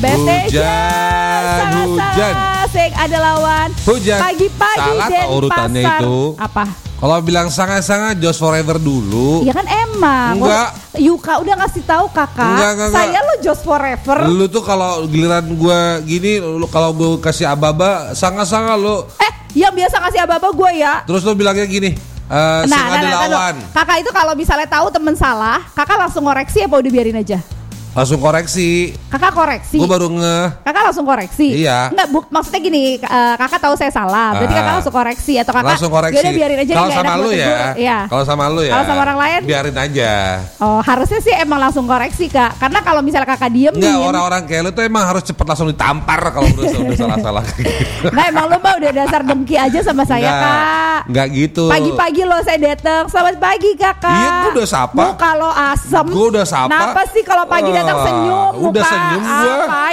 Hujan. Sing ada lawan. Hujan. Pagi-pagi salah dan urutannya pasar. itu. Apa? Kalau bilang sangat-sangat Just Forever dulu. Iya kan emang. Enggak. Yuka udah ngasih tahu kakak. Enggak. Saya lo Just Forever. Lu tuh kalau giliran gue gini, lu kalau gue kasih aba-aba sangat-sangat lu. Yang biasa ngasih aba-aba gue ya. Terus lu bilangnya gini, sing ada lawan. Kakak itu kalau misalnya tahu temen salah, kakak langsung ngoreksi apa udah biarin aja? Langsung koreksi. Kakak koreksi. Gue baru Kakak langsung koreksi. Iya. Enggak, maksudnya gini, kakak tahu saya salah, berarti kakak langsung koreksi atau kakak langsung koreksi. Yaudah biarin aja. Kalau sama lu ya. Iya. Kalau sama lu ya. Kalau sama orang lain biarin aja. Oh, harusnya sih emang langsung koreksi kak. Karena kalau misalnya kakak diem. Enggak, orang-orang kayak lu tuh emang harus cepet langsung ditampar kalau udah salah-salah. Nah emang lu mah udah dasar dengki aja sama saya kak. Enggak gitu. Pagi-pagi lo saya datang, selamat pagi kakak. Iya, gue udah sapa. Muka lo asem. Gue udah sapa. Kenapa sih kalau pagi datang senyum? Udah senyum gue. Apa